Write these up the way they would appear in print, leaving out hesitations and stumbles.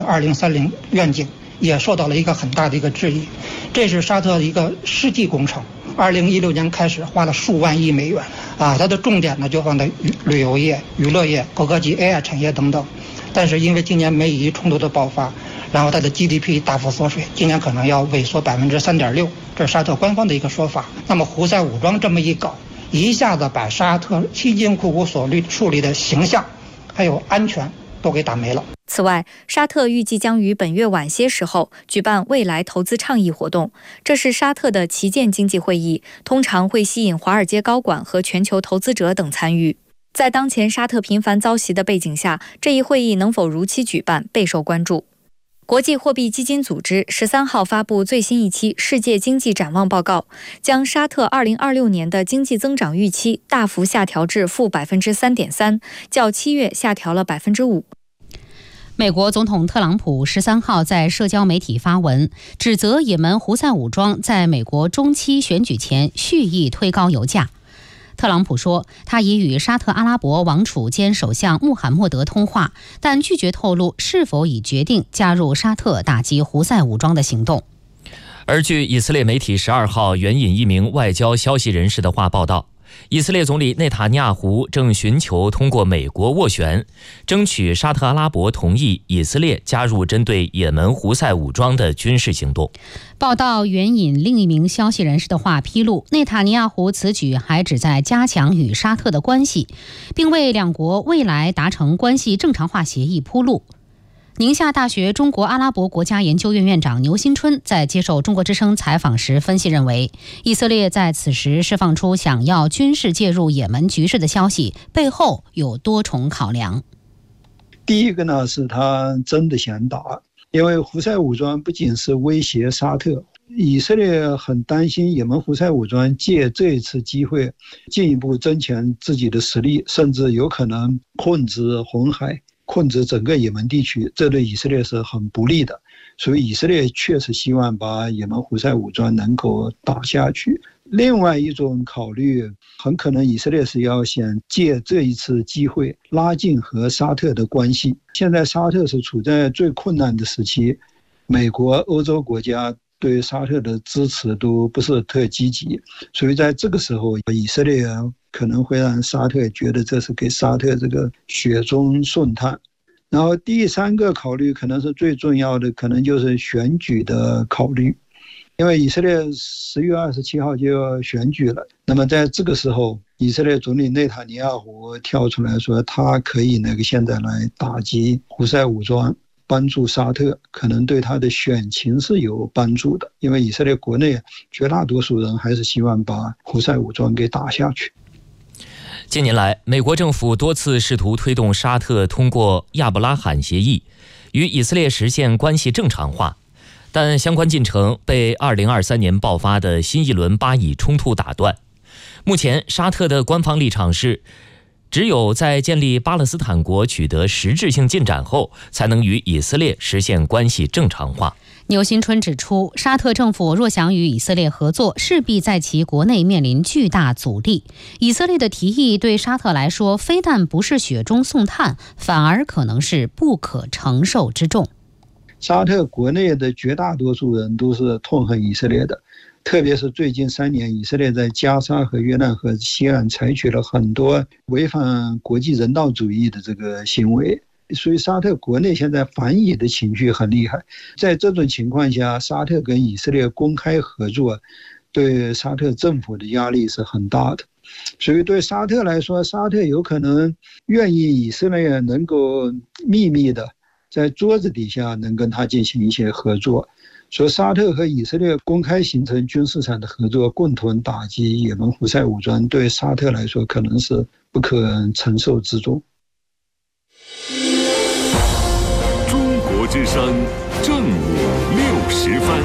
2030愿景也受到了一个很大的一个质疑。这是沙特的一个世纪工程，2016年开始花了数万亿美元啊，它的重点呢就放在旅游业、娱乐业、高科技 AI 产业等等。但是因为今年美以冲突的爆发，然后它的 GDP 大幅缩水，今年可能要萎缩3.6%，这是沙特官方的一个说法。那么胡塞武装这么一搞，一下子把沙特辛辛苦苦所树立的形象还有安全都给打没了。 此外，沙特预计将于本月晚些时候举办未来投资倡议活动，这是沙特的旗舰经济会议，通常会吸引华尔街高管和全球投资者等参与。在当前沙特频繁遭袭的背景下，这一会议能否如期举办备受关注。国际货币基金组织13号发布最新一期世界经济展望报告，将沙特2026年的经济增长预期大幅下调至负3.3%，较7月下调了5%。 美国总统特朗普13号在社交媒体发文，指责也门胡塞武装在美国中期选举前蓄意推高油价。特朗普说，他已与沙特阿拉伯王储兼首相穆罕默德通话，但拒绝透露是否已决定加入沙特打击胡塞武装的行动。 而据以色列媒体12号援引一名外交消息人士的话报道，以色列总理内塔尼亚胡正寻求通过美国斡旋，争取沙特阿拉伯同意以色列加入针对也门胡塞武装的军事行动。 报道援引另一名消息人士的话披露，内塔尼亚胡此举还旨在加强与沙特的关系，并为两国未来达成关系正常化协议铺路。宁夏大学中国阿拉伯国家研究院院长牛新春在接受中国之声采访时分析认为，以色列在此时释放出想要军事介入也门局势的消息，背后有多重考量。 第一个呢，是他真的想打，因为胡塞武装不仅是威胁沙特，以色列很担心也门胡塞武装借这一次机会进一步增强自己的实力，甚至有可能控制红海，控制整个也门地区，这对以色列是很不利的。所以以色列确实希望把也门胡塞武装能够打下去。另外一种考虑，很可能以色列是要想借这一次机会拉近和沙特的关系。现在沙特是处在最困难的时期，美国、欧洲国家对沙特的支持都不是特积极，所以在这个时候，以色列可能会让沙特觉得这是给沙特这个雪中送炭。然后第三个考虑可能是最重要的，可能就是选举的考虑，因为以色列10月27号就要选举了。那么在这个时候，以色列总理内塔尼亚胡跳出来说，他可以现在来打击胡塞武装，帮助沙特，可能对他的选情是有帮助的，因为以色列国内绝大多数人还是希望把胡塞武装给打下去。 近年来，美国政府多次试图推动沙特通过亚伯拉罕协议与以色列实现关系正常化，但相关进程被2023年爆发的新一轮巴以冲突打断。目前沙特的官方立场是，只有在建立巴勒斯坦国取得实质性进展后，才能与以色列实现关系正常化。 牛新春指出，沙特政府若想与以色列合作，势必在其国内面临巨大阻力。以色列的提议对沙特来说，非但不是雪中送炭，反而可能是不可承受之重。 沙特国内的绝大多数人都是痛恨以色列的，特别是最近3年，以色列在加沙和约旦河西岸采取了很多违反国际人道主义的这个行为，所以沙特国内现在反以的情绪很厉害。在这种情况下，沙特跟以色列公开合作，对沙特政府的压力是很大的。所以对沙特来说，沙特有可能愿意以色列能够秘密的在桌子底下能跟他进行一些合作，所以沙特和以色列公开形成军事上的合作，共同打击也门胡塞武装，对沙特来说可能是不可承受之重。 中国之声正午60分，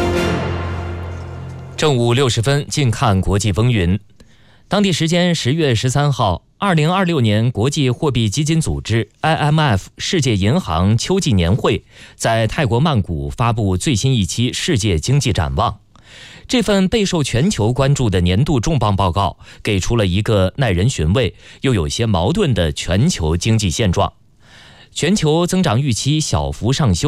正午60分，近看国际风云。当地时间10月13号，2026年国际货币基金组织 IMF 世界银行秋季年会在泰国曼谷发布最新一期世界经济展望。这份备受全球关注的年度重磅报告，给出了一个耐人寻味又有些矛盾的全球经济现状。 全球增长预期小幅上修。